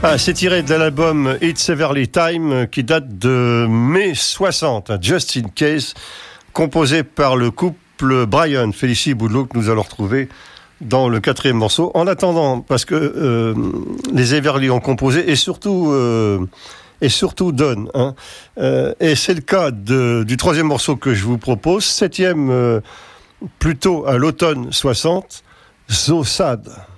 Ah, c'est tiré de l'album It's Everly Time qui date de mai 60, Just in Case, composé par le couple Brian Félicie Boudleau que nous allons retrouver dans le 4e morceau. En attendant, parce que les Everly ont composé et surtout Don, hein, et c'est le cas du 3e morceau que je vous propose, 7e plutôt à l'automne 60, So Sad.